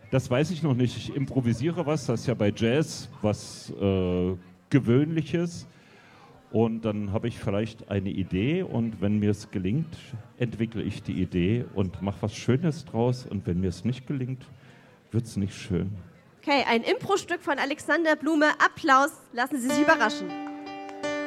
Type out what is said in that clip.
Das weiß ich noch nicht. Ich improvisiere was, das ist ja bei Jazz was Gewöhnliches. Und dann habe ich vielleicht eine Idee und wenn mir es gelingt, entwickle ich die Idee und mache was Schönes draus. Und wenn mir es nicht gelingt, wird es nicht schön. Okay, ein Impro-Stück von Alexander Blume. Applaus, lassen Sie sich überraschen.